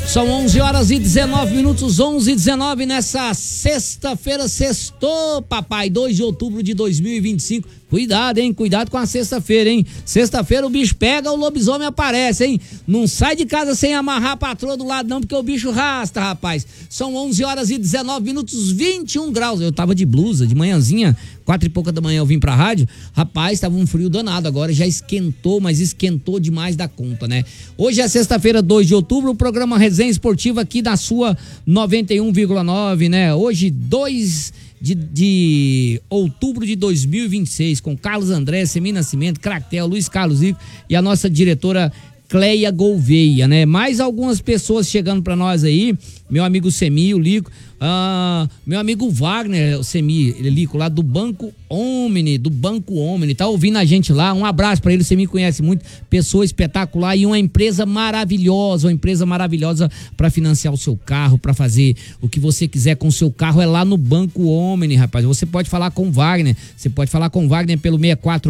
São 11 horas e 19 minutos, 11h19 nessa sexta-feira, sextou, papai, 2 de outubro de 2025. Cuidado, hein? Cuidado com a sexta-feira, hein? Sexta-feira o bicho pega, o lobisomem aparece, hein? Não sai de casa sem amarrar a patroa do lado não, porque o bicho rasta, rapaz. São 11 horas e 19 minutos, 21 graus. Eu tava de blusa, de manhãzinha, 4 e pouca da manhã eu vim pra rádio. Rapaz, tava um frio danado, agora já esquentou, mas esquentou demais da conta, né? Hoje é sexta-feira, 2 de outubro, o programa Resenha Esportiva aqui da sua 91,9, né? Hoje, 2 de outubro de 2026, com Carlos André, Semi Nascimento, Cractel, Luiz Carlos Rico e a nossa diretora Cleia Gouveia, né? Mais algumas pessoas chegando pra nós aí, meu amigo Semi, o Lico, meu amigo Wagner, o Semi, ele Lico, lá do Banco Omni, tá ouvindo a gente lá, um abraço pra ele, o Semi conhece muito, pessoa espetacular e uma empresa maravilhosa pra financiar o seu carro, pra fazer o que você quiser com o seu carro, é lá no Banco Omni, rapaz. Você pode falar com o Wagner, pelo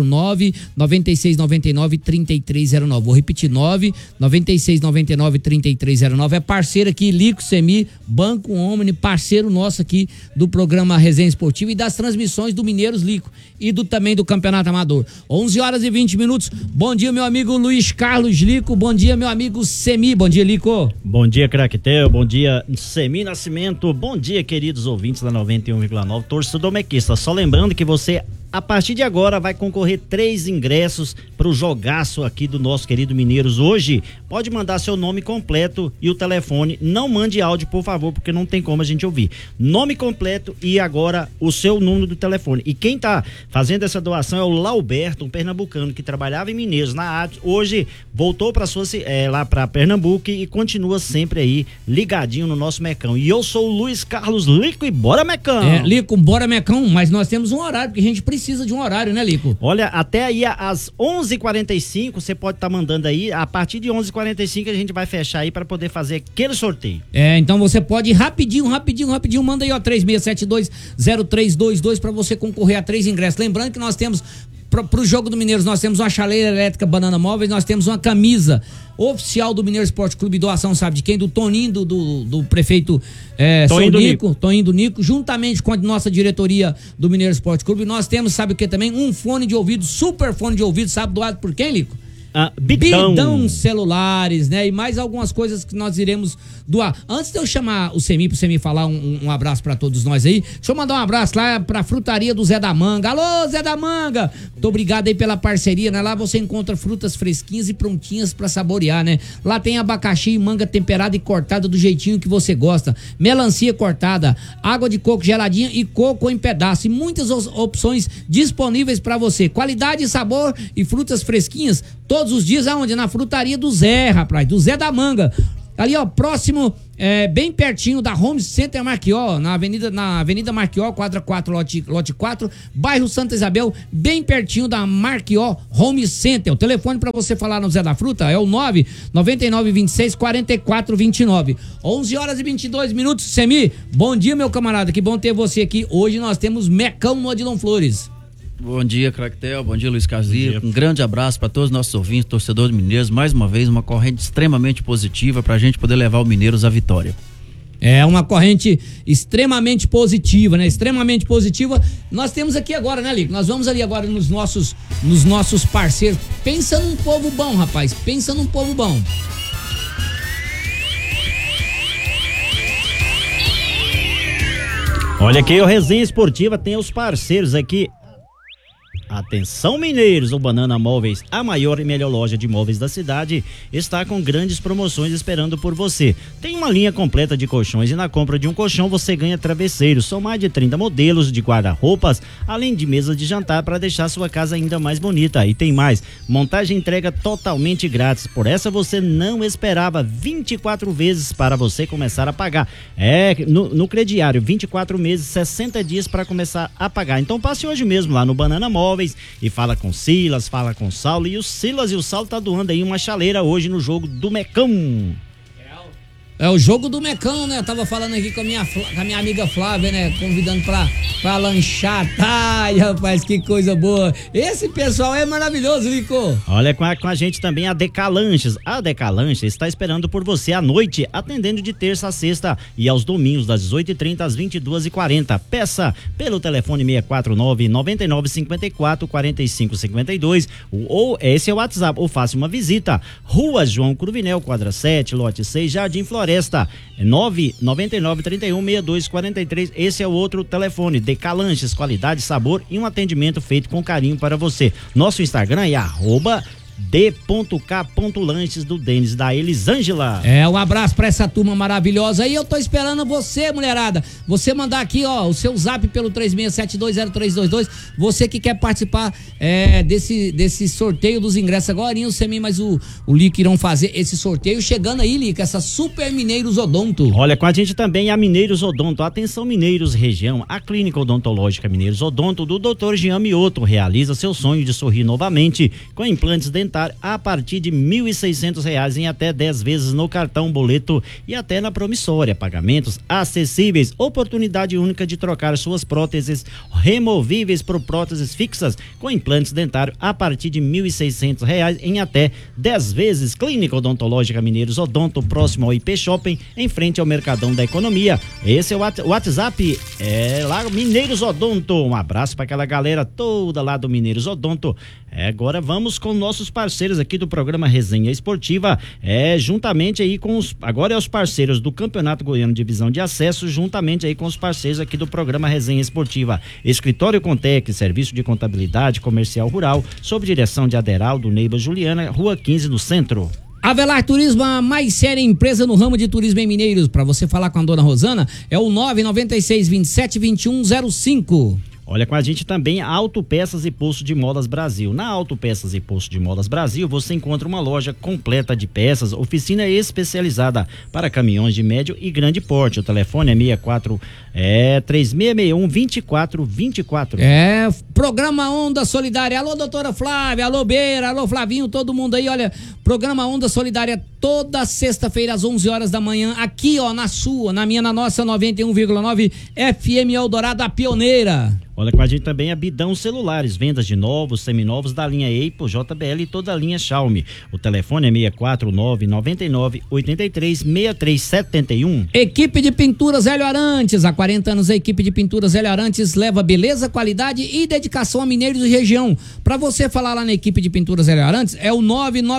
649-9699-3309, vou repetir, 99699-3309, é parceiro aqui, Lico, Semi, Banco Omni, parceiro nosso aqui do programa Resenha Esportiva e das transmissões do Mineiros Lico e também do Campeonato Amador. 11 horas e 20 minutos. Bom dia, meu amigo Luiz Carlos Lico. Bom dia, meu amigo Semi. Bom dia, Lico. Bom dia, Cractel. Bom dia, Semi Nascimento. Bom dia, queridos ouvintes da 91,9, torcedor mequista. Só lembrando que você, a partir de agora, vai concorrer 3 ingressos para o jogaço aqui do nosso querido Mineiros hoje. Pode mandar seu nome completo e o telefone. Não mande áudio, por favor, porque não tem como a gente ouvir. Nome completo e agora o seu número do telefone. E quem tá fazendo essa doação é o Lauberto, um pernambucano que trabalhava em Mineiros na arte. Hoje voltou para lá para Pernambuco e continua sempre aí ligadinho no nosso Mecão. E eu sou o Luiz Carlos Lico e bora Mecão. Lico, bora Mecão, mas nós temos um horário, porque a gente precisa de um horário, né, Lico? Olha, até aí às 11h45 você pode estar mandando aí, a partir de 11h45 a gente vai fechar aí para poder fazer aquele sorteio. Então você pode rapidinho, manda aí, ó, 36720322 para você concorrer a 3 ingressos. Lembrando que nós temos pro jogo do Mineiros, nós temos uma chaleira elétrica Banana Móveis, nós temos uma camisa oficial do Mineiro Esporte Clube, doação, sabe de quem? Do Toninho, do prefeito Toninho do Nico, juntamente com a nossa diretoria do Mineiro Esporte Clube. Nós temos, sabe o que também? Um fone de ouvido, super fone de ouvido, sabe doado por quem, Lico? Bidão Celulares, né? E mais algumas coisas que nós iremos doar. Antes de eu chamar o Semi, pro Semi falar um abraço pra todos nós aí, deixa eu mandar um abraço lá pra frutaria do Zé da Manga. Alô, Zé da Manga! Muito obrigado aí pela parceria, né? Lá você encontra frutas fresquinhas e prontinhas pra saborear, né? Lá tem abacaxi e manga temperada e cortada do jeitinho que você gosta, melancia cortada, água de coco geladinha e coco em pedaço e muitas opções disponíveis pra você. Qualidade, sabor e frutas fresquinhas todos os dias, aonde? Na frutaria do Zé, rapaz, do Zé da Manga. Ali, ó, próximo, bem pertinho da Home Center Marquió, na Avenida Marquió, quadra 4, lote 4, bairro Santa Isabel, bem pertinho da Marquió Home Center. O telefone para você falar no Zé da Fruta é o 99926-4429. 11 horas e 22 minutos. Semi, bom dia, meu camarada, que bom ter você aqui. Hoje nós temos Mecão no Odilon Flores. Bom dia, Cractel, bom dia, Luiz Carlos. Um grande abraço para todos os nossos ouvintes, torcedores mineiros. Mais uma vez, uma corrente extremamente positiva para a gente poder levar o Mineiros à vitória. É uma corrente extremamente positiva, né? Extremamente positiva. Nós temos aqui agora, né, Lico? Nós vamos ali agora nos nossos parceiros. Pensa num povo bom, rapaz. Pensa num povo bom. Olha aqui, o Resenha Esportiva tem os parceiros aqui. Atenção, mineiros, o Banana Móveis, a maior e melhor loja de móveis da cidade, está com grandes promoções esperando por você. Tem uma linha completa de colchões e na compra de um colchão você ganha travesseiros. São mais de 30 modelos de guarda-roupas, além de mesas de jantar para deixar sua casa ainda mais bonita. E tem mais, montagem e entrega totalmente grátis. Por essa você não esperava, 24 vezes para você começar a pagar. No crediário, 24 meses, 60 dias para começar a pagar. Então passe hoje mesmo lá no Banana Móveis e fala com Silas, fala com Saulo, e o Silas e o Saulo tá doando aí uma chaleira hoje no jogo do Mecão. É o jogo do Mecão, né? Eu tava falando aqui com a minha amiga Flávia, né? Convidando pra lanchar. Ai, rapaz, que coisa boa. Esse pessoal é maravilhoso, Lico. Olha, com a gente também a Decalanches. A Decalanches está esperando por você à noite, atendendo de terça a sexta e aos domingos, das 18h30 às 22h40. Peça pelo telefone 649-9954-4552 ou esse é o WhatsApp, ou faça uma visita. Rua João Cruvinel, quadra 7, lote 6, Jardim Floresta. 999-31-6243. Esse é o outro telefone. Decalanches, qualidade, sabor e um atendimento feito com carinho para você. Nosso Instagram é @d.k.lanches do Denis, da Elisângela. Um abraço pra essa turma maravilhosa aí. Eu tô esperando você, mulherada. Você mandar aqui, ó, o seu zap pelo 36720322. Você que quer participar desse sorteio dos ingressos agora. O Semim mais o Lico irão fazer esse sorteio. Chegando aí, Lico, essa Super Mineiros Odonto. Olha, com a gente também a Mineiros Odonto. Atenção, Mineiros região. A Clínica Odontológica Mineiros Odonto do Dr. Jean Mioto realiza seu sonho de sorrir novamente com implantes dentários a partir de R$ 1.600 em até 10 vezes no cartão, boleto e até na promissória. Pagamentos acessíveis, oportunidade única de trocar suas próteses removíveis por próteses fixas com implantes dentários a partir de R$ 1.600 em até 10 vezes. Clínica Odontológica Mineiros Odonto, próximo ao IP Shopping, em frente ao Mercadão da Economia. Esse é o WhatsApp, lá Mineiros Odonto. Um abraço para aquela galera toda lá do Mineiros Odonto. Agora vamos com nossos parceiros aqui do programa Resenha Esportiva, juntamente aí com os parceiros do Campeonato Goiano Divisão de Acesso, juntamente aí com os parceiros aqui do programa Resenha Esportiva. Escritório Contec, serviço de contabilidade comercial rural, sob direção de Aderaldo Neiba Juliana, Rua 15, no centro. Avelar Turismo, a mais séria empresa no ramo de turismo em Mineiros. Para você falar com a dona Rosana, é o 996272105. Olha, com a gente também a Autopeças e Posto de Molas Brasil. Na Autopeças e Posto de Molas Brasil, você encontra uma loja completa de peças, oficina especializada para caminhões de médio e grande porte. O telefone é 3661-2424. Programa Onda Solidária. Alô, doutora Flávia, alô, Beira, alô, Flavinho, todo mundo aí, olha, programa Onda Solidária toda sexta-feira às 11 horas da manhã, aqui, ó, na nossa 91,9 FM Eldorado, a pioneira. Olha, com a gente também a Bidão Celulares, vendas de novos, seminovos da linha Apple, JBL e toda a linha Xiaomi. O telefone é 649-99-83-6371. Equipe de Pinturas Hélio Arantes, há 40 anos a equipe de Pinturas Hélio Arantes leva beleza, qualidade e dedicação a mineiros e região. Para você falar lá na equipe de Pinturas Hélio Arantes, é o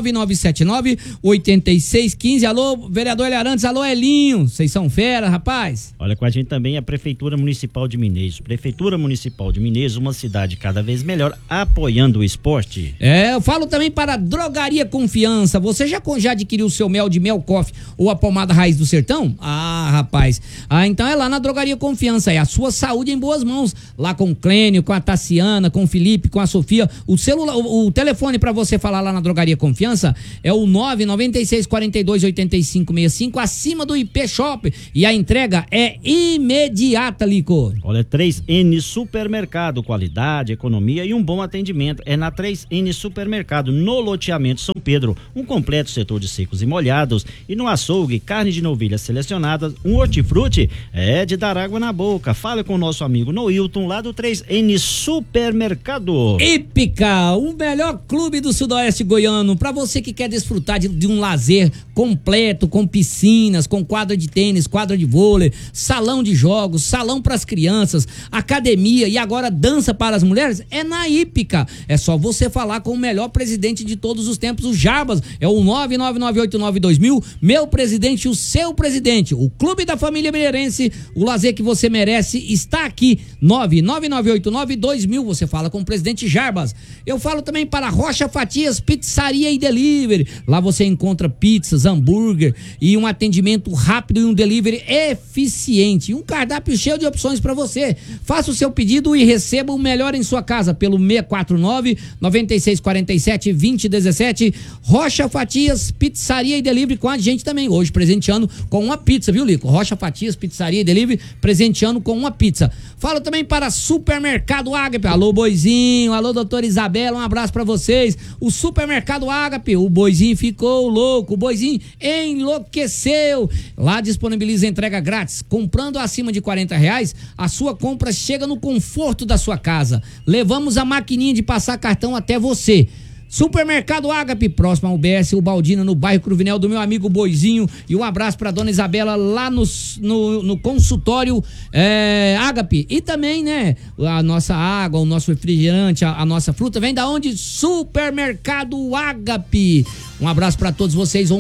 99979-8615. Alô, vereador Hélio Arantes, alô, Elinho, vocês são fera, rapaz. Olha, com a gente também a Prefeitura Municipal de Mineiros. Prefeitura Municipal de Mineiros, uma cidade cada vez melhor, apoiando o esporte. Eu falo também para a Drogaria Confiança. Você já adquiriu o seu mel de mel coffee ou a pomada raiz do sertão? Ah, rapaz. Então é lá na Drogaria Confiança. É a sua saúde em boas mãos. Lá com o Clênio, com a Tassiana, com o Felipe, com a Sofia. O telefone para você falar lá na Drogaria Confiança é o 996428565, acima do IP Shop. E a entrega é imediata, Lico. Olha, 3N Supermercado, qualidade, economia e um bom atendimento. É na 3N Supermercado, no loteamento São Pedro, um completo setor de secos e molhados, e no açougue, carne de novilha selecionada, um hortifruti, de dar água na boca. Fale com o nosso amigo Noilton, lá do 3N Supermercado. Hípica, o melhor clube do sudoeste goiano, para você que quer desfrutar de um lazer completo, com piscinas, com quadra de tênis, quadra de vôlei, salão de jogos, salão para as crianças, academia e agora dança para as mulheres, é na Hípica. É só você falar com o melhor presidente de todos os tempos, o Jarbas, é o 999892000, meu presidente, o seu presidente, o clube da família mineirense, o lazer que você merece está aqui, 999892000, você fala com o presidente Jarbas. Eu falo também para Rocha Fatias, Pizzaria e Delivery, lá você encontra pizzas, hambúrguer e um atendimento rápido e um delivery eficiente, um cardápio cheio de opções para você. Faça o seu pedido pedido e receba o melhor em sua casa pelo 649-9647-2017. Rocha Fatias, Pizzaria e Delivery com a gente também. Hoje presenteando com uma pizza, viu, Lico? Rocha Fatias, Pizzaria e Delivery presenteando com uma pizza. Falo também para Supermercado Ágape. Alô, Boizinho. Alô, doutora Isabela. Um abraço para vocês. O Supermercado Ágape. O Boizinho ficou louco. O Boizinho enlouqueceu. Lá disponibiliza entrega grátis. Comprando acima de R$40, a sua compra chega no conforto da sua casa. Levamos a maquininha de passar cartão até você. Supermercado Ágape, próximo ao UBS Ubaldina, no bairro Cruvinel, do meu amigo Boizinho. E um abraço pra dona Isabela lá no consultório Ágape. E também, né, a nossa água, o nosso refrigerante, a nossa fruta, vem da onde? Supermercado Ágape. Um abraço pra todos vocês,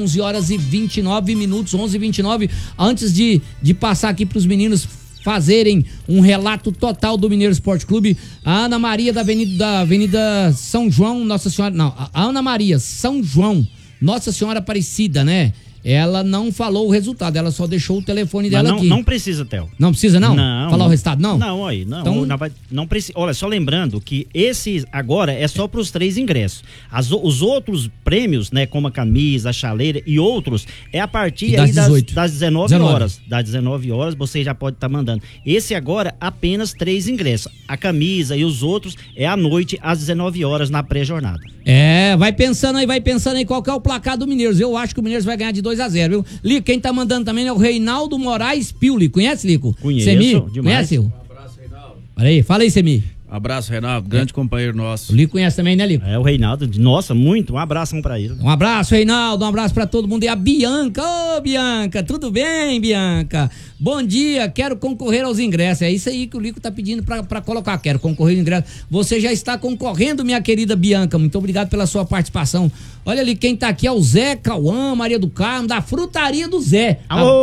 11h29, 11h29. Antes de passar aqui pros meninos fazerem um relato total do Mineiro Esporte Clube, a Ana Maria da Avenida São João, Nossa Senhora, não, a Ana Maria São João, Nossa Senhora Aparecida, né? Ela não falou o resultado, ela só deixou o telefone dela aqui. Não precisa, Theo. Não precisa, não? Não. Falar o resultado, não? Não, aí, não. Então, não precisa. Olha, só lembrando que esse agora é só para os 3 ingressos. Os outros prêmios, né, como a camisa, a chaleira e outros, é a partir aí das 19 horas. Das 19 horas você já pode estar mandando. Esse agora, apenas 3 ingressos. A camisa e os outros é à noite, às 19 horas, na pré-jornada. Vai pensando aí qual que é o placar do Mineiros. Eu acho que o Mineiros vai ganhar de 2-0, viu? Lico, quem tá mandando também é o Reinaldo Moraes Piuli. Conhece, Lico? Conheço, Semi? demais. Conhece? Um abraço, Reinaldo. Fala aí, Semi. Abraço, Reinaldo, grande companheiro nosso. O Lico conhece também, né, Lico? É, o Reinaldo, nossa, muito, um abraço pra ele. Um abraço, Reinaldo, um abraço pra todo mundo. E a Bianca, Bianca, tudo bem, Bianca? Bom dia, quero concorrer aos ingressos. É isso aí que o Lico tá pedindo pra colocar. Quero concorrer aos ingressos. Você já está concorrendo, minha querida Bianca. Muito obrigado pela sua participação. Olha ali, quem tá aqui é o Zé Cauã, Maria do Carmo, da Frutaria do Zé.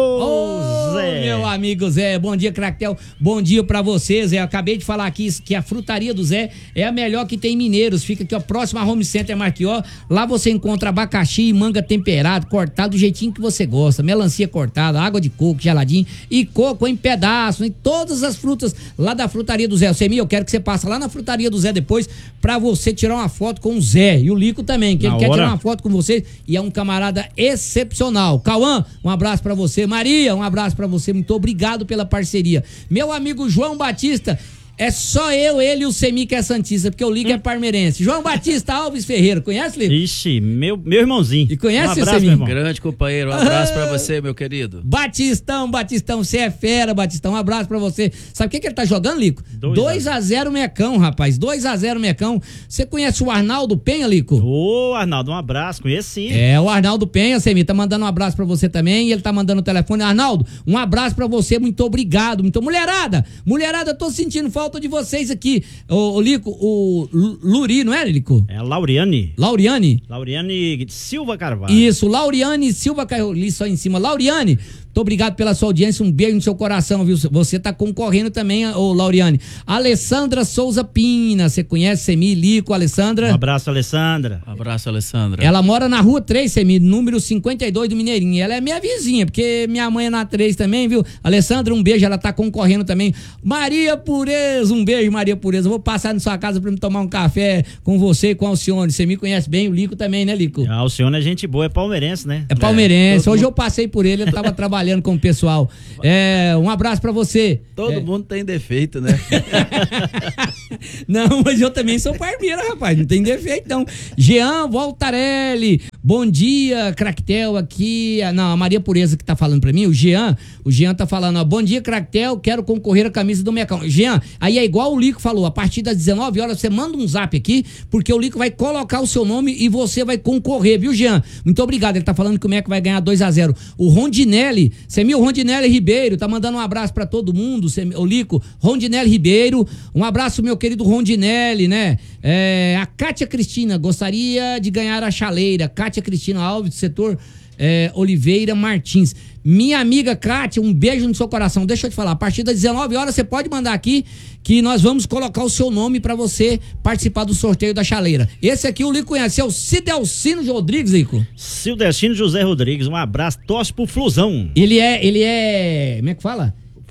Alô, Zé. Meu amigo Zé, bom dia, Cractel. Bom dia pra você, Zé. Eu acabei de falar aqui que a Frutaria do Zé é a melhor que tem em Mineiros. Fica aqui, ó, próximo a Home Center Marquió. Lá você encontra abacaxi e manga temperado, cortado do jeitinho que você gosta. Melancia cortada, água de coco, geladinho e coco em pedaços, em todas as frutas lá da Frutaria do Zé. Semi, eu quero que você passe lá na Frutaria do Zé depois pra você tirar uma foto com o Zé e o Lico também, que ele quer tirar uma foto com vocês e é um camarada excepcional. Cauã, um abraço pra você. Maria, um abraço pra você. Muito obrigado pela parceria. Meu amigo João Batista, é só eu, ele e o Semi que é santista, porque o Lico é parmeirense. João Batista Alves Ferreira, conhece, Lico? Ixi, meu irmãozinho. E conhece, um abraço, Semi? Grande companheiro, um abraço pra você, meu querido. Batistão, você é fera, Batistão, um abraço pra você. Sabe o que ele tá jogando, Lico? 2-0 Mecão, rapaz, 2-0 Mecão. Você conhece o Arnaldo Penha, Lico? Ô, Arnaldo, um abraço, conheço sim. É, o Arnaldo Penha, Semi, tá mandando um abraço pra você também, e ele tá mandando o telefone. Arnaldo, um abraço pra você, muito obrigado. Mulherada, tô sentindo falta de vocês aqui. O Lico, o Luri, não é, Lico? É a Lauriane Silva Carvalho. Isso, Lauriane Silva Carvalho, li só em cima. Lauriane, muito obrigado pela sua audiência, um beijo no seu coração, viu? Você tá concorrendo também, ô Lauriane. Alessandra Souza Pina, você conhece, Semi, Lico, Alessandra? Um abraço, Alessandra. Ela mora na rua 3, Semi, número 52 do Mineirinho. Ela é minha vizinha, porque minha mãe é na 3 também, viu? Alessandra, um beijo, ela tá concorrendo também. Maria Pureza, um beijo, Maria Pureza. Eu vou passar na sua casa pra me tomar um café com você e com a Alcione. Você me conhece bem, o Lico também, né, Lico? A Alcione é gente boa, é palmeirense, né? É palmeirense. Hoje eu passei por ele tava trabalhando com o pessoal. Um abraço pra você. Todo mundo tem defeito, né? Não, mas eu também sou parmeira, rapaz. Não tem defeito, não. Jean Voltarelli. Bom dia, Cractel, aqui. Não, a Maria Pureza que tá falando pra mim. O Jean tá falando, ó. Bom dia, Cractel. Quero concorrer à camisa do Mecão. Jean, aí é igual o Lico falou. A partir das 19 horas, você manda um zap aqui, porque o Lico vai colocar o seu nome e você vai concorrer, viu, Jean? Muito obrigado. Ele tá falando que o Meca vai ganhar 2-0. O Rondinelli, o Rondinelli Ribeiro, tá mandando um abraço pra todo mundo, o Lico. Rondinelli Ribeiro, um abraço, meu querido Rondinelli, né? A Kátia Cristina, gostaria de ganhar a chaleira. Kátia Cristina Alves, do setor Oliveira Martins. Minha amiga Kátia, um beijo no seu coração. Deixa eu te falar, a partir das 19 horas você pode mandar aqui que nós vamos colocar o seu nome pra você participar do sorteio da chaleira. Esse aqui o Lico conhece, é o Cidelcino Rodrigues, Lico. Cidelcino José Rodrigues, um abraço, torce pro Flusão. Ele é, como é que fala?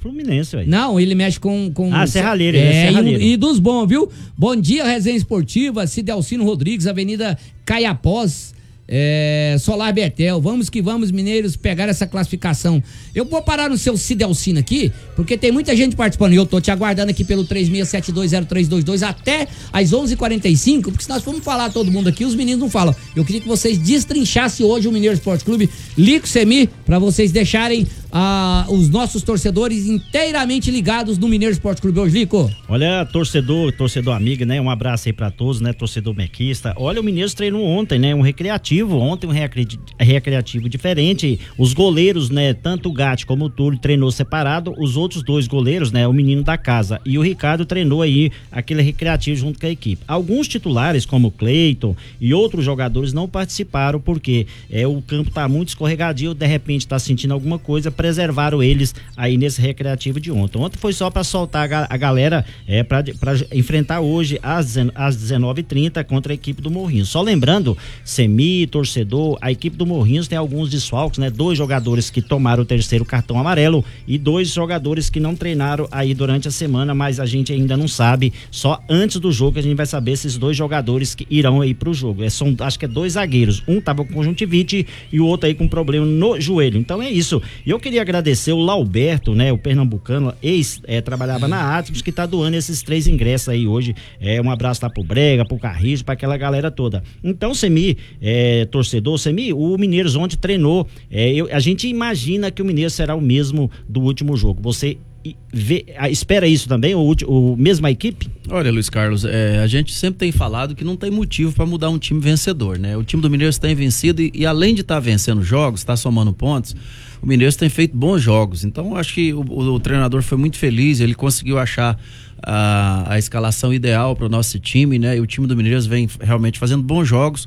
Fluminense, velho. Não, ele mexe com Serralheiro, ele é serralheiro. E dos bons, viu? Bom dia, Resenha Esportiva, Cidelcino Rodrigues, Avenida Caiapós, Solar Bertel. Vamos que vamos, mineiros, pegar essa classificação. Eu vou parar no seu Cidelcino aqui, porque tem muita gente participando. E eu tô te aguardando aqui pelo 36720322 até às 11h45, porque se nós formos falar todo mundo aqui, os meninos não falam. Eu queria que vocês destrinchassem hoje o Mineiro Esporte Clube, Lico, Semi, para vocês deixarem os nossos torcedores inteiramente ligados no Mineiro Esporte Clube hoje, Lico. Olha, torcedor amigo, né? Um abraço aí pra todos, né? Torcedor mequista. Olha, o Mineiros treinou ontem, né? Um recreativo, ontem um recreativo diferente. Os goleiros, né? Tanto o Gatti como o Túlio treinou separado. Os outros dois goleiros, né? O menino da casa e o Ricardo treinou aí aquele recreativo junto com a equipe. Alguns titulares, como o Cleiton e outros jogadores não participaram porque o campo tá muito escorregadio, de repente tá sentindo alguma coisa, preservaram eles aí nesse recreativo de ontem. Ontem foi só para soltar a galera para enfrentar hoje às 19h30 contra a equipe do Morrinhos. Só lembrando, Semi, torcedor, a equipe do Morrinhos tem alguns desfalques, né? 2 jogadores que tomaram o terceiro cartão amarelo e 2 jogadores que não treinaram aí durante a semana, mas a gente ainda não sabe, só antes do jogo a gente vai saber esses 2 jogadores que irão aí pro jogo. Acho que é 2 zagueiros, um tava com conjuntivite e o outro aí com problema no joelho. Então é isso. E eu queria agradecer o Lauberto, né? O pernambucano, trabalhava na Atos, que tá doando esses 3 ingressos aí hoje. Um abraço lá pro Brega, pro Carrijo, pra aquela galera toda. Então, Semi, torcedor, Semi, o Mineiros ontem treinou. A gente imagina que o Mineiros será o mesmo do último jogo. Você espera isso também, mesma equipe? Olha, Luiz Carlos, a gente sempre tem falado que não tem motivo para mudar um time vencedor, né? O time do Mineiros tem vencido e além de estar vencendo jogos, está somando pontos, o Mineiros tem feito bons jogos. Então, acho que o treinador foi muito feliz, ele conseguiu achar a escalação ideal para o nosso time, né? E o time do Mineiros vem realmente fazendo bons jogos.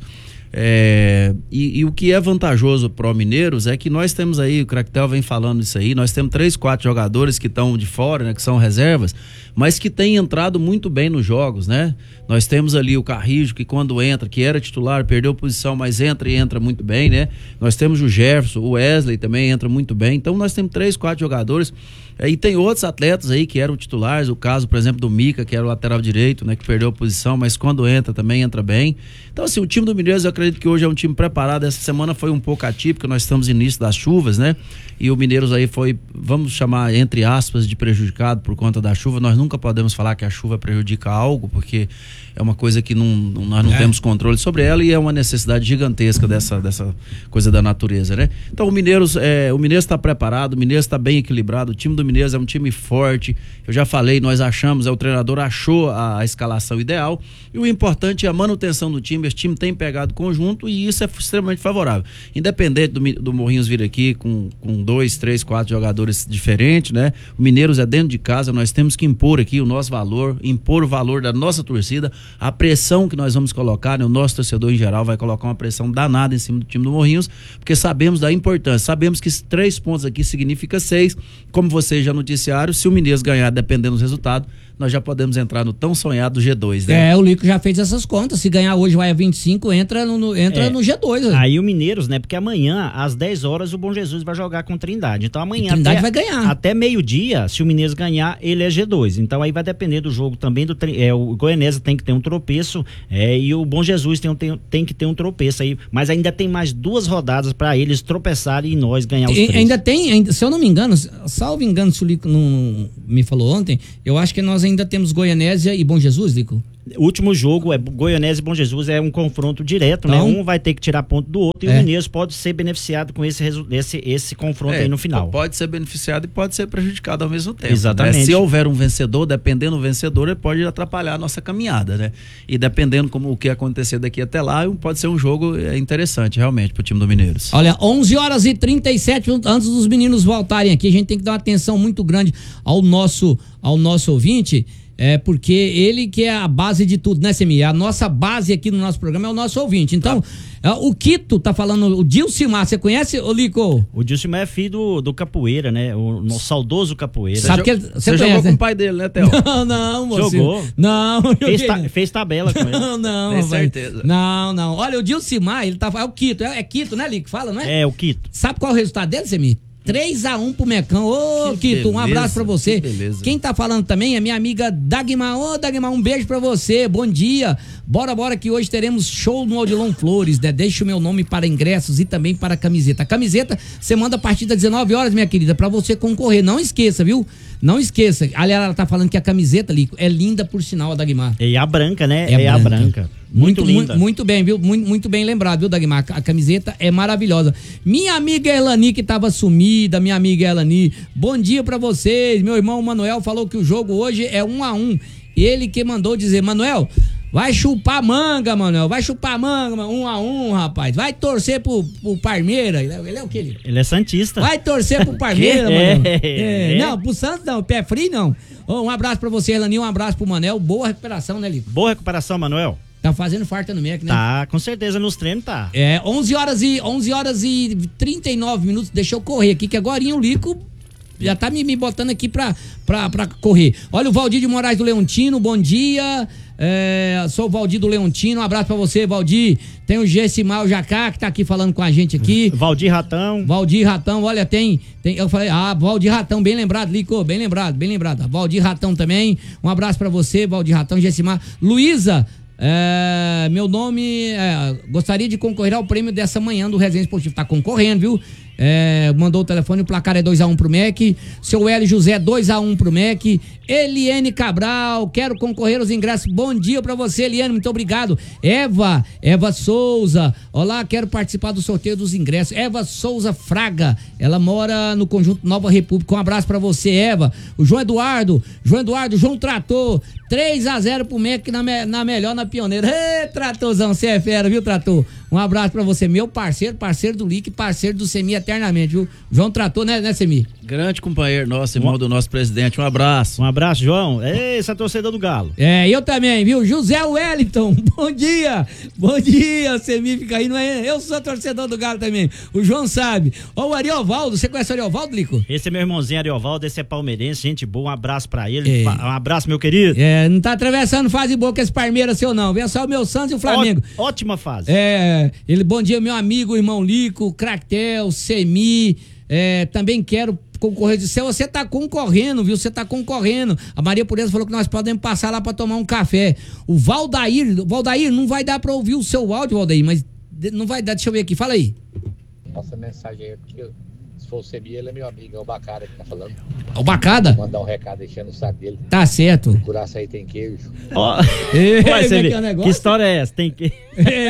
E o que é vantajoso para o Mineiros é que nós temos aí, o Cractel vem falando isso aí, nós temos 3, 4 jogadores que estão de fora, né, que são reservas, mas que têm entrado muito bem nos jogos, né? Nós temos ali o Carrijo, que quando entra, que era titular, perdeu posição, mas entra muito bem, né? Nós temos o Jefferson, o Wesley também entra muito bem. Então nós temos 3, 4 jogadores. E tem outros atletas aí que eram titulares, o caso, por exemplo, do Mica, que era o lateral direito, né, que perdeu a posição, mas quando entra também entra bem. Então, assim, o time do Mineiros, eu acredito que hoje é um time preparado. Essa semana foi um pouco atípica, nós estamos no início das chuvas, né? E o Mineiros aí foi, vamos chamar, entre aspas, de prejudicado por conta da chuva. Nós nunca podemos falar que a chuva prejudica algo, porque é uma coisa que nós não temos controle sobre ela e é uma necessidade gigantesca dessa coisa da natureza, né? Então o Mineiros está preparado, o Mineiros está bem equilibrado, o time do Mineiros é um time forte. Eu já falei, nós achamos, o treinador achou a escalação ideal e o importante é a manutenção do time. Esse time tem pegado conjunto e isso é extremamente favorável. Independente do Morrinhos vir aqui com 2, 3, 4 jogadores diferentes, né? O Mineiros é dentro de casa, nós temos que impor aqui o nosso valor, impor o valor da nossa torcida. A pressão que nós vamos colocar, né? O nosso torcedor em geral vai colocar uma pressão danada em cima do time do Morrinhos, porque sabemos da importância, sabemos que 3 pontos aqui significa 6, como vocês já noticiaram, se o Mineiros ganhar, dependendo dos resultados, nós já podemos entrar no tão sonhado G2, né? O Lico já fez essas contas, se ganhar hoje vai a 25, entra no G2. Aí o Mineiros, né, porque amanhã às 10 horas o Bom Jesus vai jogar com Trindade, então amanhã Trindade vai ganhar. Até meio-dia, se o Mineiros ganhar, ele é G2, então aí vai depender do jogo também, o Goianésia tem que ter um tropeço, e o Bom Jesus tem que ter um tropeço aí, mas ainda tem mais 2 rodadas para eles tropeçarem e nós ganhar os 3. Ainda tem, se eu não me engano, salvo engano, se o Lico não me falou ontem, eu acho que nós ainda temos Goianésia e Bom Jesus, Lico. O último jogo é Goianésia e Bom Jesus, é um confronto direto, então, né? Um vai ter que tirar ponto do outro e o Mineiros pode ser beneficiado com esse confronto aí no final. Pode ser beneficiado e pode ser prejudicado ao mesmo tempo. Exatamente. Né? Se houver um vencedor, dependendo do vencedor, ele pode atrapalhar a nossa caminhada, né? E dependendo como o que acontecer daqui até lá, pode ser um jogo interessante, realmente, pro time do Mineiros. Olha, 11h37, antes dos meninos voltarem aqui, a gente tem que dar uma atenção muito grande ao nosso ouvinte, porque ele que é a base de tudo, né, Semi? A nossa base aqui no nosso programa é o nosso ouvinte. Então, o Quito tá falando, o Dilcimar, você conhece, ô Lico? O Dilcimar é filho do Capoeira, né? O nosso saudoso Capoeira. Sabe que você jogou com o pai dele, né, Theo? Não, moço. Jogou? Não. Fez tabela com ele. Não, tem certeza. Não. Olha, o Dilcimar, ele tá, é o Quito, é Quito, né, Lico? Fala, não é? É, o Quito. Sabe qual é o resultado dele, Semi? 3-1 pro Mecão. Ô, Quito, um abraço pra você. Quem tá falando também é minha amiga Dagmar. Ô, Dagmar, um beijo pra você. Bom dia. Bora que hoje teremos show no Odilon Flores, né? Deixa o meu nome para ingressos e também para camiseta. A camiseta você manda a partir das 19 horas, minha querida, pra você concorrer. Não esqueça, viu? Não esqueça. Aliás, ela tá falando que a camiseta, Lico, é linda por sinal, a Dagmar. É a branca, né? É a branca. Muito linda. Muito bem, viu? Muito bem lembrado, viu, Dagmar? A camiseta é maravilhosa. Minha amiga Elani, que tava sumida, minha amiga Elani. Bom dia pra vocês. Meu irmão Manuel falou que o jogo hoje é 1-1. Ele que mandou dizer, Manuel, vai chupar manga, Manuel. Vai chupar manga, 1-1, rapaz. Vai torcer pro Palmeiras. Ele é o quê? Ele é santista. Vai torcer pro Palmeiras, Manuel. Não, pro Santos não. Pé frio não. Um abraço pra você, Elani. Um abraço pro Manel. Boa recuperação, né, Lico? Boa recuperação, Manuel. Tá fazendo farta no MEC, né? Tá, com certeza nos treinos tá. 11 horas e 39 minutos. Deixa eu correr aqui, que agora o Lico já tá me botando aqui pra correr. Olha o Valdir de Moraes do Leontino, bom dia. Sou o Valdir do Leontino, um abraço pra você, Valdir. Tem o Gessimal Jacá, que tá aqui falando com a gente aqui. Valdir Ratão, olha, tem eu falei, Valdir Ratão, bem lembrado, Lico, bem lembrado. Valdir Ratão também, um abraço pra você, Valdir Ratão, Gessimal. Luísa, meu nome, gostaria de concorrer ao prêmio dessa manhã do Resenha Esportivo. Tá concorrendo, viu? Mandou o telefone, o placar é 2-1 pro MEC. Seu L. José, 2-1 pro MEC. Eliane Cabral, quero concorrer aos ingressos. Bom dia pra você, Eliane, muito obrigado. Eva Souza, olá, quero participar do sorteio dos ingressos. Eva Souza Fraga, ela mora no Conjunto Nova República. Um abraço pra você, Eva. O João Eduardo, João Trator, 3-0 pro MEC na melhor, na pioneira. Ê, Tratorzão, você é fera, viu, Trator? Um abraço pra você, meu parceiro do Lique, parceiro do Semi eternamente, viu? João Trator, né, Semi? Grande companheiro nosso, irmão do nosso presidente, um abraço. Um abraço, João. Esse é torcedor do Galo. Eu também, viu? José Wellington, bom dia, Semi fica aí, não é? Eu sou torcedor do Galo também, o João sabe. Ó, o Ariovaldo, você conhece o Ariovaldo, Lico? Esse é meu irmãozinho Ariovaldo, esse é palmeirense, gente boa, um abraço pra ele, um abraço, meu querido. Não tá atravessando fase boa com esse Palmeiras seu não, vem só o meu Santos e o Flamengo. Ótima fase. Bom dia, meu amigo, irmão Lico, Cractel, Semi, também quero concorrer. Você tá concorrendo, viu? Você tá concorrendo. A Maria Pureza falou que nós podemos passar lá pra tomar um café. O Valdair, não vai dar pra ouvir o seu áudio, Valdair, mas não vai dar, deixa eu ver aqui, fala aí. Nossa mensagem aí, porque se for o Semi, ele é meu amigo, é o Bacada que tá falando. O Bacada? Vou mandar um recado deixando o saco dele. Tá certo. Curaçaí tem queijo. Que história é essa? Tem que...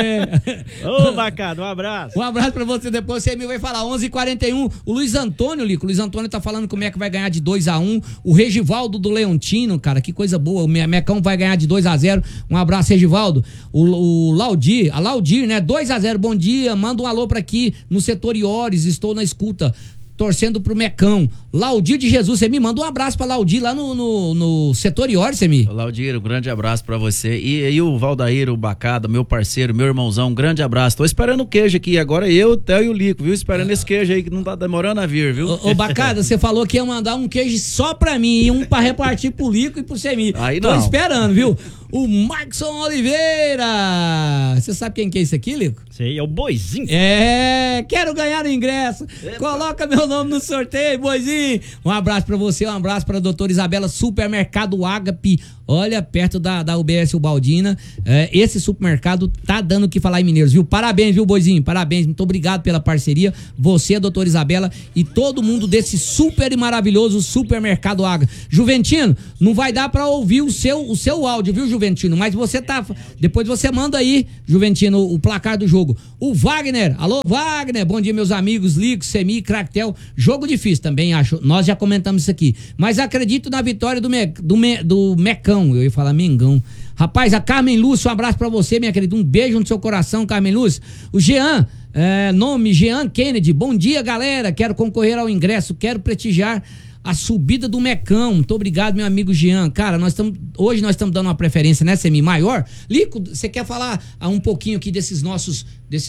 Ô, Bacada, um abraço. Um abraço pra você, depois você vai falar. 11h41, o Luiz Antônio, Lico. O Luiz Antônio tá falando que o MEC vai ganhar de 2-1. O Regivaldo do Leontino, cara, que coisa boa. O Mecão vai ganhar de 2-0. Um abraço, Regivaldo. O Laudir, né? 2-0, bom dia. Manda um alô pra aqui no setor Iores. Estou na escuta, torcendo pro Mecão. Laudir de Jesus, você me manda um abraço pra Laudir lá no setor Iores, você me. Laudir, um grande abraço pra você. E o Valdair, o Bacada, meu parceiro, meu irmãozão, um grande abraço. Tô esperando o queijo aqui, agora eu, o Theo e o Lico, viu? Esperando esse queijo aí que não tá demorando a vir, viu? Ô, Bacada, você falou que ia mandar um queijo só pra mim e um pra repartir pro Lico e pro Semi. Aí não. Tô esperando, viu? O Markson Oliveira. Você sabe quem que é esse aqui, Lico? Sei, é o Boizinho. Quero ganhar o ingresso. Epa. Coloca meu nome no sorteio, Boizinho. Um abraço pra você, um abraço pra doutora Isabela, Supermercado Ágape. Olha, perto da UBS Ubaldina. Esse supermercado tá dando o que falar em Mineiros, viu? Parabéns, viu, Boizinho? Parabéns, muito obrigado pela parceria. Você, a doutora Isabela e todo mundo desse super e maravilhoso supermercado Ágape. Juventino, não vai dar pra ouvir o seu áudio, viu, Juventino? Mas você tá... Depois você manda aí, Juventino, o placar do jogo. O Wagner, alô, Wagner, bom dia, meus amigos, Lico, Semi, Cractel. Jogo difícil também, acho. Nós já comentamos isso aqui. Mas acredito na vitória do Mecão. Eu ia falar Mengão. Rapaz, a Carmen Lúcia, um abraço pra você, minha querida. Um beijo no seu coração, Carmen Lúcia. O Jean, nome Jean Kennedy. Bom dia, galera. Quero concorrer ao ingresso, quero prestigiar a subida do Mecão. Muito obrigado, meu amigo Jean. Cara, hoje nós estamos dando uma preferência, né, Semi, maior. Lico, você quer falar um pouquinho aqui desses nossos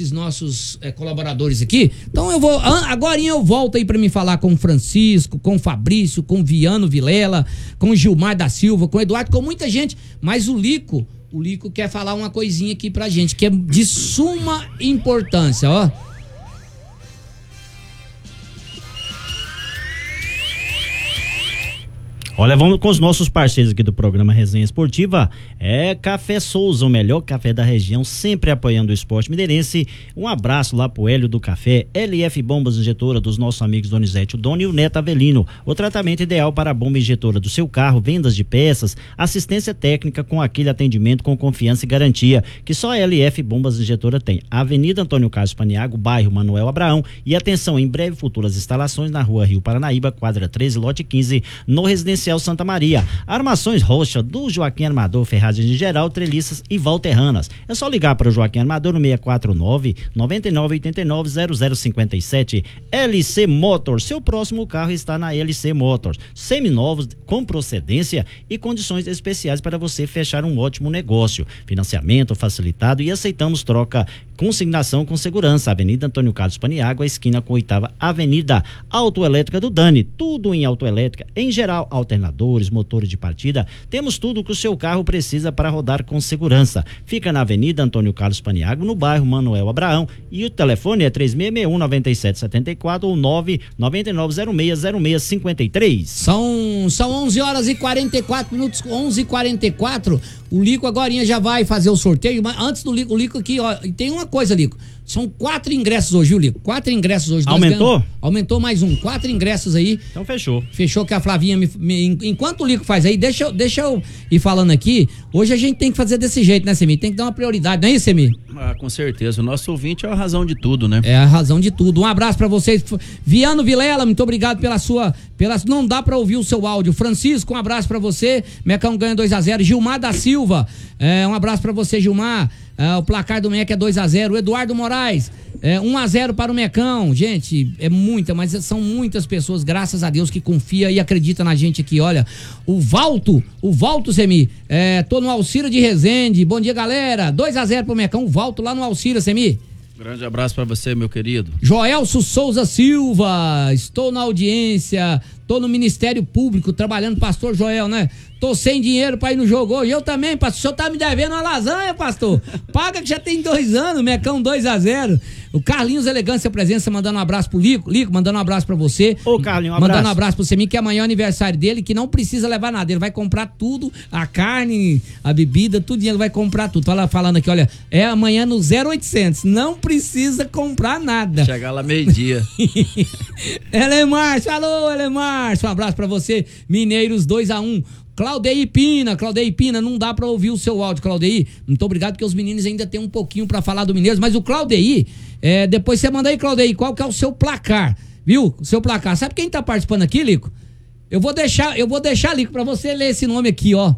colaboradores aqui? Então agorinha eu volto aí pra me falar com o Francisco, com o Fabrício, com o Viano Vilela, com o Gilmar da Silva, com o Eduardo, com muita gente. Mas o Lico quer falar uma coisinha aqui pra gente, que é de suma importância, ó. Olha, vamos com os nossos parceiros aqui do programa Resenha Esportiva. Café Souza, o melhor café da região, sempre apoiando o esporte mineirense. Um abraço lá pro Hélio do Café, LF Bombas Injetora dos nossos amigos Donizete Doni e o Neto Avelino. O tratamento ideal para a bomba injetora do seu carro, vendas de peças, assistência técnica com aquele atendimento com confiança e garantia que só a LF Bombas Injetora tem. Avenida Antônio Carlos Paniago, bairro Manuel Abraão. E atenção, em breve futuras instalações na rua Rio Paranaíba, quadra 13, lote 15, no Residencial Santa Maria. Armações Rocha, do Joaquim Armador, ferragens em geral, treliças e valterranas. É só ligar para o Joaquim Armador no 649-9989-0057. LC Motors, seu próximo carro está na LC Motors. Seminovos, com procedência e condições especiais para você fechar um ótimo negócio. Financiamento facilitado e aceitamos troca, consignação com segurança. Avenida Antônio Carlos Paniagua, esquina com 8ª Avenida. Autoelétrica do Dani, tudo em autoelétrica, em geral, alternadores, motores de partida, temos tudo que o seu carro precisa para rodar com segurança. Fica na Avenida Antônio Carlos Paniagua, no bairro Manuel Abraão, e o telefone é 3661-9774 ou 999060653. São 11 horas e 44 minutos, 11h44. O Lico agorinha já vai fazer o sorteio, mas antes do Lico, o Lico aqui, ó, tem uma coisa, Lico. São 4 ingressos hoje, viu, Lico? 4 ingressos hoje. Aumentou? Aumentou mais um. 4 ingressos aí. Então fechou. Fechou que a Flavinha enquanto o Lico faz aí, deixa eu ir falando aqui. Hoje a gente tem que fazer desse jeito, né, Semir? Tem que dar uma prioridade, não é isso, Semir? Ah, com certeza. O nosso ouvinte é a razão de tudo, né? É a razão de tudo. Um abraço pra vocês. Viano Vilela, muito obrigado pela sua... Não dá pra ouvir o seu áudio. Francisco, um abraço pra você. Mecão ganha 2-0. Gilmar da Silva, um abraço pra você, Gilmar. O placar do Mec é 2-0. O Eduardo Moraes, 1-0 para o Mecão. Gente, mas são muitas pessoas, graças a Deus, que confia e acredita na gente aqui. Olha, o Valto Semi, tô no Alcira de Resende. Bom dia, galera. 2-0 pro Mecão. O Valto lá no Alcira, Semi. Grande abraço pra você, meu querido. Joelso Souza Silva, estou na audiência, tô no Ministério Público trabalhando, pastor Joel, né? Tô sem dinheiro pra ir no jogo hoje. Eu também, pastor. O senhor tá me devendo uma lasanha, pastor. Paga que já tem 2 anos, Mecão 2-0. O Carlinhos Elegância Presença mandando um abraço pro Lico. Lico, mandando um abraço pra você. Ô, Carlinhos, um abraço. Mandando um abraço pro Semir, que amanhã é o aniversário dele, que não precisa levar nada. Ele vai comprar tudo, a carne, a bebida, tudo, ele vai comprar tudo. Falando aqui, olha, amanhã no 0800. Não precisa comprar nada. Chegar lá meio-dia. Elemárcio, alô, Elemárcio. Um abraço pra você. Mineiros 2-1. Claudei Pina, não dá pra ouvir o seu áudio, Claudei. Muito obrigado, porque os meninos ainda tem um pouquinho pra falar do Mineiros, mas o Claudei, depois você manda aí, Claudei, qual que é o seu placar, viu? O seu placar. Sabe quem tá participando aqui, Lico? Eu vou deixar, Lico, pra você ler esse nome aqui, ó.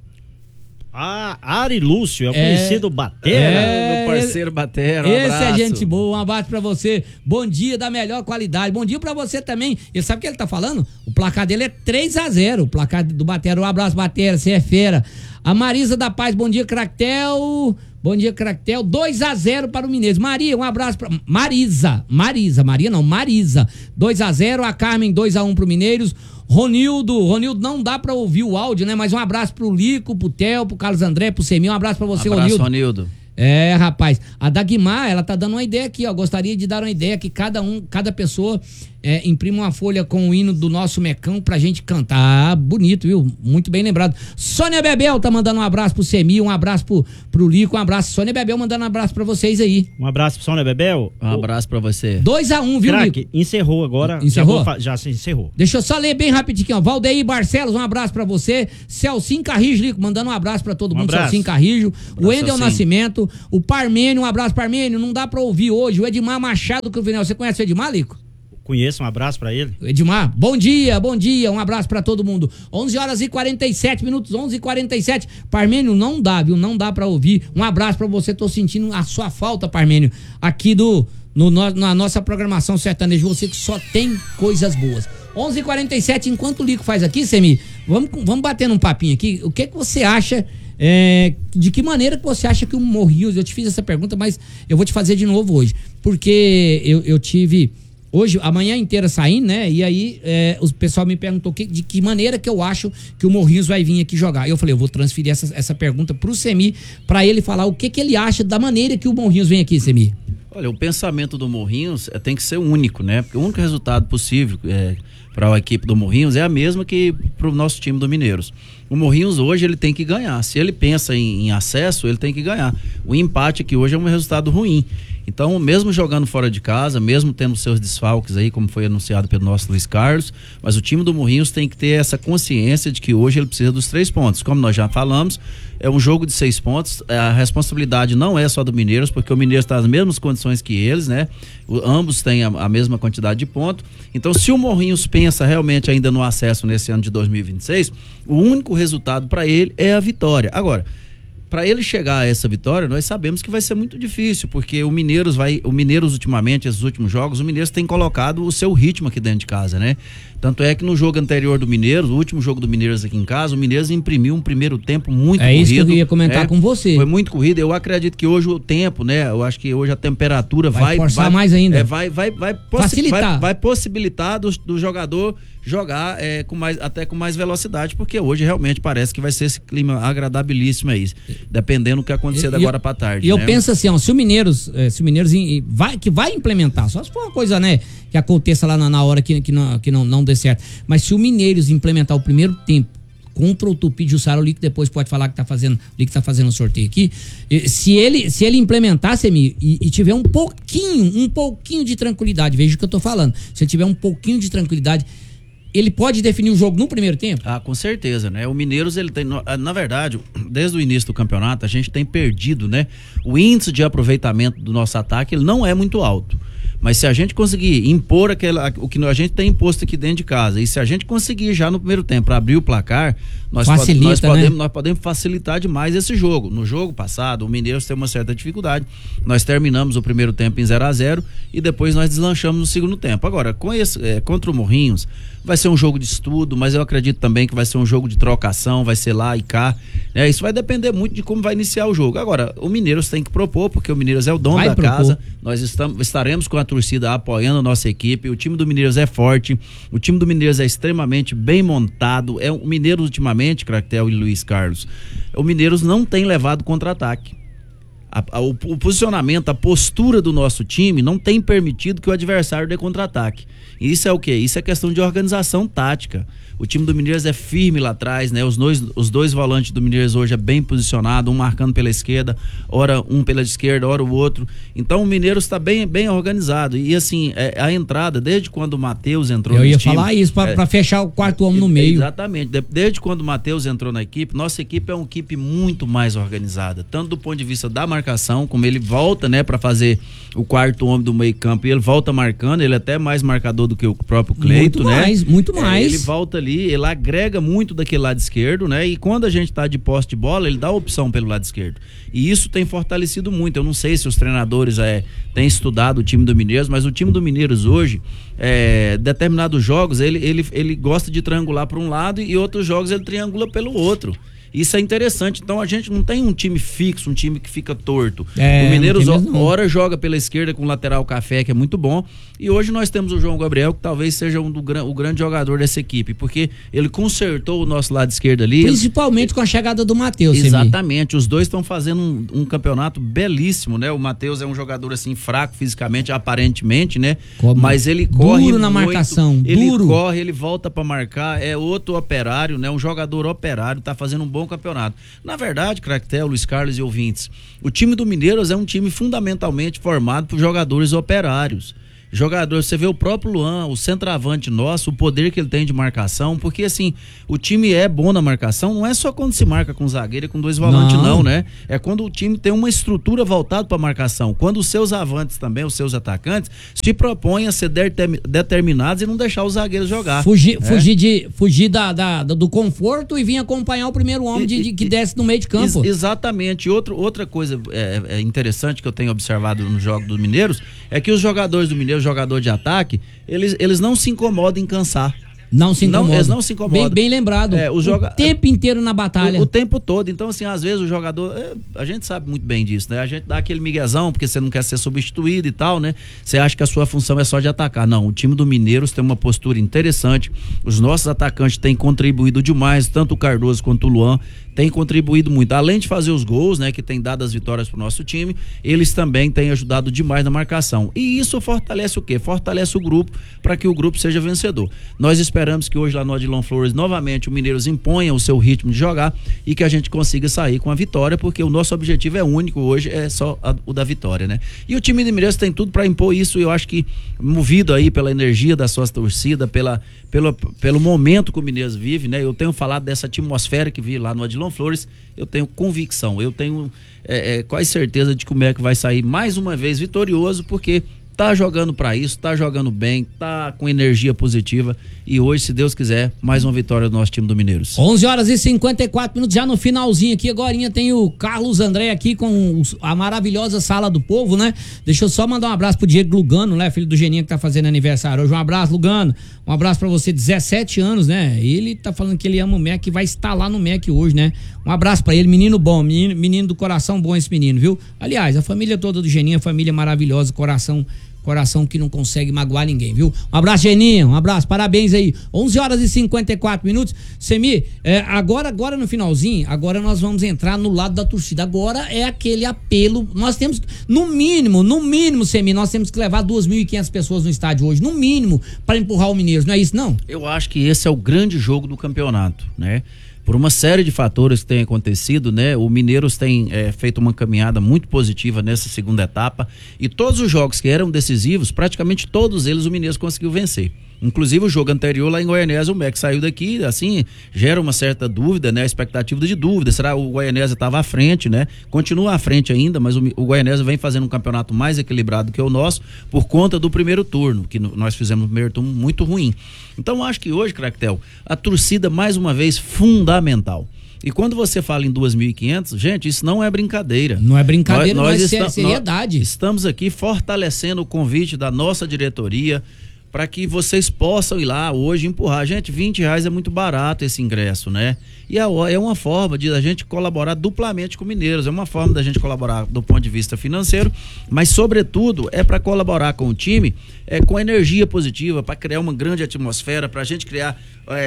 Ari Lúcio, é o conhecido Batera. Meu parceiro Batera, esse abraço. É gente boa, um abraço pra você. Bom dia da melhor qualidade. Bom dia pra você também. Ele sabe o que ele tá falando? O placar dele é 3-0. O placar do Batera. Um abraço, Batera, você é fera. A Marisa da Paz, bom dia, Cractel. Bom dia, Cractel. 2-0 para o Mineiros. Maria, um abraço pra... Marisa. Maria não, Marisa. 2-0. A Carmen, 2-1 pro Mineiros. Ronildo, não dá pra ouvir o áudio, né? Mas um abraço pro Lico, pro Theo, pro Carlos André, pro Semir. Um abraço pra você, Ronildo. Rapaz, a Dagmar, ela tá dando uma ideia aqui, ó. Gostaria de dar uma ideia que cada pessoa imprima uma folha com o hino do nosso Mecão pra gente cantar. Bonito, viu? Muito bem lembrado. Sônia Bebel tá mandando um abraço pro Semir, um abraço pro Lico, um abraço. Sônia Bebel mandando um abraço pra vocês aí. Um abraço pro Sônia Bebel. Um abraço pra você. 2-1, viu, Craque, Lico? encerrou agora. Encerrou? Já se encerrou. Deixa eu só ler bem rapidinho, ó. Valdeir Barcelos, um abraço pra você. Celcinho Carrijo, Lico, mandando um abraço pra todo mundo. Celcinho Carrijo. O Wendel Nascimento. O Parmênio, um abraço, Parmênio. Não dá pra ouvir hoje. O Edmar Machado Cruvinel. Você conhece o Edmar, Lico? Conheço, um abraço pra ele. Edmar, bom dia, um abraço pra todo mundo. 11 horas e 47 minutos, 11h47. Parmênio, não dá, viu? Não dá pra ouvir. Um abraço pra você, tô sentindo a sua falta, Parmênio, aqui na nossa programação sertaneja. Você que só tem coisas boas. 11h47, enquanto o Lico faz aqui, Semir, vamos bater num papinho aqui. O que você acha, de que maneira que você acha que o Morro Rios, eu te fiz essa pergunta, mas eu vou te fazer de novo hoje, porque eu tive hoje, a manhã inteira saindo, né? E aí o pessoal me perguntou de que maneira que eu acho que o Morrinhos vai vir aqui jogar. Eu falei, eu vou transferir essa pergunta pro Semi, pra ele falar o que ele acha da maneira que o Morrinhos vem aqui, Semi. Olha, o pensamento do Morrinhos tem que ser único, né? Porque o único resultado possível para a equipe do Morrinhos é a mesma que para o nosso time do Mineiros. O Morrinhos hoje ele tem que ganhar. Se ele pensa em acesso, ele tem que ganhar. O empate aqui hoje é um resultado ruim. Então, mesmo jogando fora de casa, mesmo tendo seus desfalques aí, como foi anunciado pelo nosso Luiz Carlos, mas o time do Morrinhos tem que ter essa consciência de que hoje ele precisa dos 3 pontos. Como nós já falamos, é um jogo de 6 pontos, a responsabilidade não é só do Mineiros, porque o Mineiros está nas mesmas condições que eles, né? Ambos têm a mesma quantidade de pontos. Então, se o Morrinhos pensa realmente ainda no acesso nesse ano de 2026, o único resultado para ele é a vitória. Agora, para ele chegar a essa vitória, nós sabemos que vai ser muito difícil, porque o Mineiros ultimamente, esses últimos jogos, o Mineiros tem colocado o seu ritmo aqui dentro de casa, né? Tanto é que no jogo anterior do Mineiros, o último jogo do Mineiros aqui em casa, o Mineiros imprimiu um primeiro tempo muito corrido. É isso que eu ia comentar com você. Foi muito corrido. Eu acredito que hoje o tempo, né? Eu acho que hoje a temperatura vai forçar mais ainda. Vai facilitar. Vai possibilitar do jogador jogar até com mais velocidade, porque hoje realmente parece que vai ser esse clima agradabilíssimo aí, dependendo do que acontecer da agora para tarde. E eu penso assim, ó, se o Mineiros vai implementar, só se for uma coisa, né, que aconteça lá na hora que não dê certo, mas se o Mineiros implementar o primeiro tempo contra o Tupi de Jussara, o Lick depois pode falar que tá fazendo o sorteio aqui, se ele implementar, Semi, e tiver um pouquinho de tranquilidade, veja o que eu tô falando, se ele tiver um pouquinho de tranquilidade, ele pode definir o jogo no primeiro tempo? Ah, com certeza, né? O Mineiros, ele tem, na verdade, desde o início do campeonato, a gente tem perdido, né? O índice de aproveitamento do nosso ataque, ele não é muito alto. Mas se a gente conseguir impor o que a gente tem imposto aqui dentro de casa, e se a gente conseguir já no primeiro tempo abrir o placar, nós podemos facilitar demais esse jogo. No jogo passado, o Mineiros tem uma certa dificuldade. Nós terminamos o primeiro tempo em 0-0 e depois nós deslanchamos no segundo tempo. Agora, contra o Morrinhos, vai ser um jogo de estudo, mas eu acredito também que vai ser um jogo de trocação, vai ser lá e cá. Isso vai depender muito de como vai iniciar o jogo. Agora, o Mineiros tem que propor, porque o Mineiros é o dono da casa. Nós estaremos com a torcida apoiando a nossa equipe. O time do Mineiros é forte, o time do Mineiros é extremamente bem montado. O Mineiros ultimamente, Cractel e Luiz Carlos, o Mineiros não tem levado contra-ataque. O posicionamento, a postura do nosso time não tem permitido que o adversário dê contra-ataque. Isso é o quê? Isso é questão de organização tática. O time do Mineiros é firme lá atrás, né? Os dois volantes do Mineiros hoje é bem posicionado, um marcando pela esquerda, ora um pela esquerda, ora o outro. Então o Mineiros está bem organizado. E assim, a entrada, desde quando o Matheus entrou no time... Eu ia falar isso, para fechar o quarto homem no meio. Exatamente. Desde quando o Matheus entrou na equipe, nossa equipe é uma equipe muito mais organizada, tanto do ponto de vista da marcação, como ele volta, né, para fazer o quarto homem do meio campo, e ele volta marcando, ele é até mais marcador do que o próprio Cleito, muito mais. Ele volta ali, ele agrega muito daquele lado esquerdo, né? E quando a gente tá de posse de bola, ele dá opção pelo lado esquerdo. E isso tem fortalecido muito. Eu não sei se os treinadores têm estudado o time do Mineiros, mas o time do Mineiros hoje, determinados jogos, ele gosta de triangular para um lado e outros jogos ele triangula pelo outro. Isso é interessante. Então a gente não tem um time fixo, um time que fica torto. O Mineiros hora joga pela esquerda com o lateral Café, que é muito bom. E hoje nós temos o João Gabriel, que talvez seja o grande jogador dessa equipe, porque ele consertou o nosso lado esquerdo ali. Principalmente com a chegada do Matheus. Exatamente. Os dois estão fazendo um campeonato belíssimo, né? O Matheus é um jogador assim fraco fisicamente, aparentemente, né? Mas ele corre duro na marcação. Ele corre, ele volta para marcar. É outro operário, né? Um jogador operário, tá fazendo um bom campeonato. Na verdade, Cractel, Luiz Carlos e ouvintes, o time do Mineiros é um time fundamentalmente formado por jogadores operários. Você vê o próprio Luan, o centroavante nosso, o poder que ele tem de marcação, porque assim, o time é bom na marcação, não é só quando se marca com zagueiro e com dois volantes não, né? É quando o time tem uma estrutura voltada para marcação, quando os seus avantes também, os seus atacantes, se propõem a ser determinados e não deixar os zagueiros jogar. Fugir do conforto e vir acompanhar o primeiro homem que desce no meio de campo. Exatamente. Outra coisa interessante que eu tenho observado no jogo dos Mineiros é que os jogadores do Mineiros, jogador de ataque, eles não se incomodam em cansar. Não se incomodam. Eles não se incomodam. Bem lembrado. O tempo inteiro na batalha. O tempo todo. Então, assim, às vezes o jogador... a gente sabe muito bem disso, né? A gente dá aquele miguezão porque você não quer ser substituído e tal, né? Você acha que a sua função é só de atacar. Não, o time do Mineiros tem uma postura interessante. Os nossos atacantes têm contribuído demais, tanto o Cardoso quanto o Luan tem contribuído muito. Além de fazer os gols, né, que tem dado as vitórias pro nosso time, eles também têm ajudado demais na marcação. E isso fortalece o quê? Fortalece o grupo para que o grupo seja vencedor. Nós esperamos que hoje lá no Odilon Flores, novamente, o Mineiros imponha o seu ritmo de jogar e que a gente consiga sair com a vitória, porque o nosso objetivo é único hoje, é só o da vitória, né? E o time de Mineiros tem tudo para impor isso, e eu acho que movido aí pela energia da sua torcida, pelo momento que o Mineiros vive, né? Eu tenho falado dessa atmosfera que vi lá no Odilon Flores, eu tenho convicção, eu tenho quase certeza de que o MEC vai sair mais uma vez vitorioso, porque tá jogando para isso, tá jogando bem, tá com energia positiva, e hoje, se Deus quiser, mais uma vitória do nosso time do Mineiros. 11h54, já no finalzinho aqui, agorinha tem o Carlos André aqui com a maravilhosa Sala do Povo, né? Deixa eu só mandar um abraço pro Diego Lugano, né? Filho do Geninho que tá fazendo aniversário hoje. Um abraço, Lugano. Um abraço pra você, 17 anos, né? Ele tá falando que ele ama o MEC e vai estar lá no MEC hoje, né? Um abraço pra ele, menino bom, menino do coração bom esse menino, viu? Aliás, a família toda do Geninho, família maravilhosa, coração que não consegue magoar ninguém, viu? Um abraço, Geninho, um abraço, parabéns aí. 11h54. Semi, agora no finalzinho, agora nós vamos entrar no lado da torcida. Agora é aquele apelo, nós temos, no mínimo, Semi, nós temos que levar 2.500 pessoas no estádio hoje, no mínimo, para empurrar o Mineiros, não é isso, não? Eu acho que esse é o grande jogo do campeonato, né? Por uma série de fatores que tem acontecido, né? O Mineiros tem feito uma caminhada muito positiva nessa segunda etapa, e todos os jogos que eram decisivos, praticamente todos eles o Mineiros conseguiu vencer. Inclusive o jogo anterior lá em Goianésia, o MEC saiu daqui, assim, gera uma certa dúvida, né? A expectativa de dúvida, será o Goianésia estava à frente, né? Continua à frente ainda, mas o Goianésia vem fazendo um campeonato mais equilibrado que o nosso, por conta do primeiro turno, que nós fizemos um primeiro turno muito ruim. Então acho que hoje, Cractel, a torcida mais uma vez fundamental. E quando você fala em 2.500, gente, isso não é brincadeira. Não é brincadeira, nós é seriedade. Nós estamos aqui fortalecendo o convite da nossa diretoria para que vocês possam ir lá hoje empurrar. Gente, R$20 é muito barato esse ingresso, né? E é uma forma de a gente colaborar duplamente com o Mineiros, é uma forma da gente colaborar do ponto de vista financeiro, mas sobretudo é para colaborar com o time, com energia positiva, para criar uma grande atmosfera, para a gente criar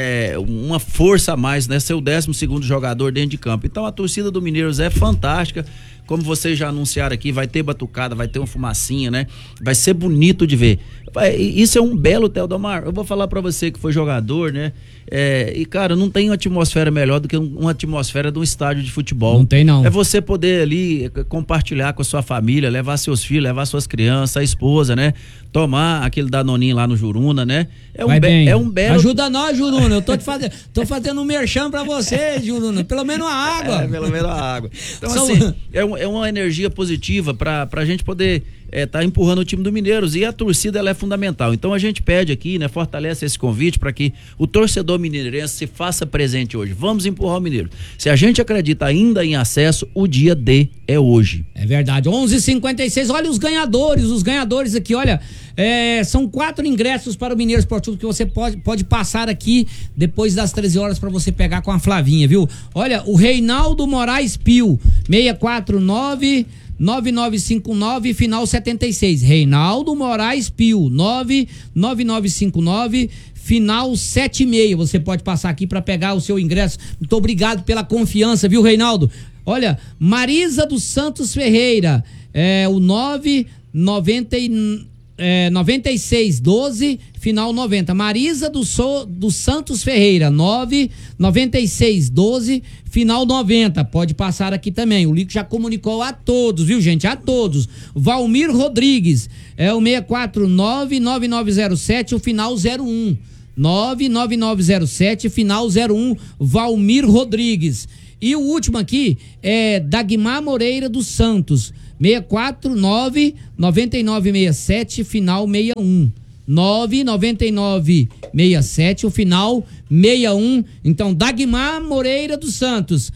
uma força a mais, né? Ser o 12º jogador dentro de campo. Então a torcida do Mineiros é fantástica. Como vocês já anunciaram aqui, vai ter batucada, vai ter uma fumacinha, né? Vai ser bonito de ver. Isso é um belo Teldomar. Eu vou falar pra você que foi jogador, né? E, cara, não tem uma atmosfera melhor do que uma atmosfera de um estádio de futebol. Não tem, não. É você poder ali compartilhar com a sua família, levar seus filhos, levar suas crianças, a esposa, né? Tomar aquele danoninho lá no Juruna, né? É um belo... Ajuda nós, Juruna. Eu tô fazendo um merchan pra você, Juruna. Pelo menos a água. Pelo menos a água. Então, assim, é uma energia positiva pra gente poder tá empurrando o time do Mineiros, e a torcida ela é fundamental. Então a gente pede aqui, né, fortalece esse convite para que o torcedor mineirense se faça presente hoje. Vamos empurrar o Mineiro. Se a gente acredita ainda em acesso, o dia D é hoje. É verdade. 11h56. Olha os ganhadores aqui, olha, são 4 ingressos para o Mineiro Esportivo que você pode passar aqui depois das 13 horas para você pegar com a Flavinha, viu? Olha, o Reinaldo Moraes Pio, 649-9959, final 76. Reinaldo Moraes Pio, 99959, final 76. Você pode passar aqui para pegar o seu ingresso. Muito obrigado pela confiança, viu, Reinaldo? Olha, Marisa dos Santos Ferreira, o 9612, final 90. Marisa do Santos Ferreira, 99612, final 90. Pode passar aqui também. O Lico já comunicou a todos, viu, gente? A todos. Valmir Rodrigues, o 649-9907, o final 01. 99907, final 01, Valmir Rodrigues. E o último aqui é Dagmar Moreira dos Santos, 649-9967, final 61. 99967, o final 61. Então, Dagmar Moreira dos Santos,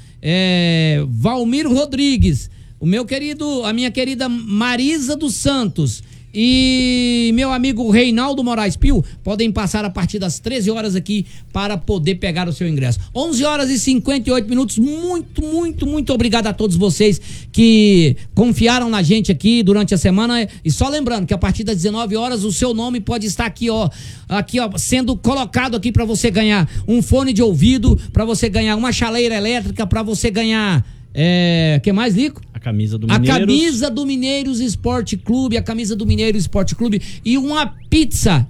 Valmir Rodrigues, a minha querida Marisa dos Santos e meu amigo Reinaldo Moraes Pio podem passar a partir das 13 horas aqui para poder pegar o seu ingresso. 11 horas e 58 minutos. Muito obrigado a todos vocês que confiaram na gente aqui durante a semana. E só lembrando que a partir das 19 horas o seu nome pode estar aqui, ó, sendo colocado aqui para você ganhar um fone de ouvido, para você ganhar uma chaleira elétrica, para você ganhar que mais, Lico? A camisa do Mineiros. A camisa do Mineiros Esporte Clube, a camisa do Mineiro Esporte Clube e uma pizza.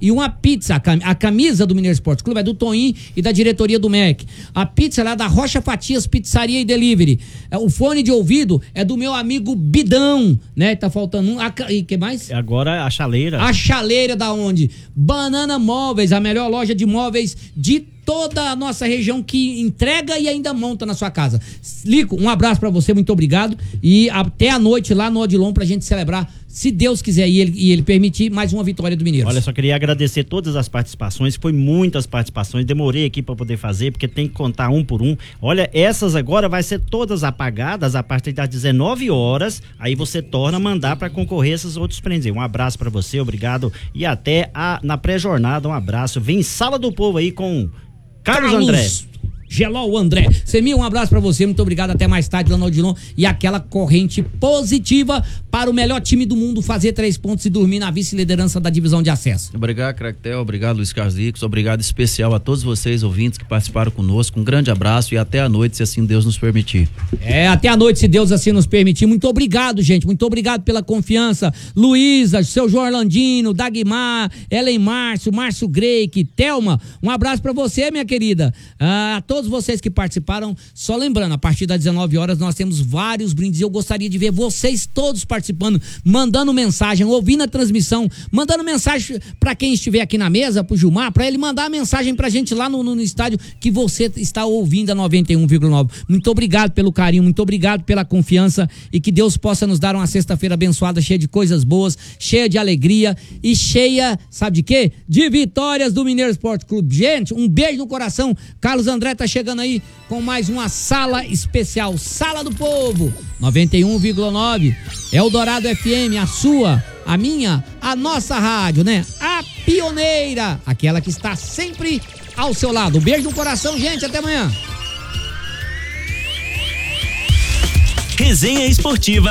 A camisa do Mineiro Esporte Clube é do Toninho e da diretoria do MEC. A pizza lá da Rocha Fatias Pizzaria e Delivery. O fone de ouvido é do meu amigo Bidão, né? Tá faltando um. E que mais? Agora a chaleira. A chaleira da onde? Banana Móveis, a melhor loja de móveis de toda a nossa região, que entrega e ainda monta na sua casa. Lico, um abraço pra você, muito obrigado, e até a noite lá no Odilon pra gente celebrar, se Deus quiser e ele permitir, mais uma vitória do Mineiros. Olha, só queria agradecer todas as participações, foi muitas participações, demorei aqui pra poder fazer, porque tem que contar um por um. Olha, essas agora vai ser todas apagadas a partir das 19 horas, aí você torna a mandar pra concorrer esses outros prêmios. Um abraço pra você, obrigado, e até na pré-jornada, um abraço. Vem Sala do Povo aí com Carlos André. Gelol André. Semir, um abraço pra você, muito obrigado, até mais tarde lá no Odilon, e aquela corrente positiva para o melhor time do mundo fazer 3 pontos e dormir na vice-liderança da divisão de acesso. Obrigado, Cractel, obrigado, Luiz Carlos Licos, obrigado especial a todos vocês, ouvintes, que participaram conosco, um grande abraço e até a noite, se assim Deus nos permitir. Até a noite, se Deus assim nos permitir. Muito obrigado, gente, muito obrigado pela confiança. Luísa, seu João Orlandino, Dagmar, Ellen Márcio Greik, Thelma, um abraço pra você, minha querida. A todos vocês que participaram, só lembrando, a partir das 19 horas nós temos vários brindes e eu gostaria de ver vocês todos participando, mandando mensagem, ouvindo a transmissão, mandando mensagem pra quem estiver aqui na mesa, pro Gilmar, pra ele mandar a mensagem pra gente lá no estádio que você está ouvindo a 91,9. Muito obrigado pelo carinho, muito obrigado pela confiança e que Deus possa nos dar uma sexta-feira abençoada, cheia de coisas boas, cheia de alegria e cheia, sabe de quê? De vitórias do Mineiro Esporte Clube. Gente, um beijo no coração. Carlos André tá chegando aí com mais uma sala especial, Sala do Povo 91,9 Eldorado FM, a sua, a minha, a nossa rádio, né? A pioneira, aquela que está sempre ao seu lado. Um beijo no coração, gente, até amanhã. Resenha Esportiva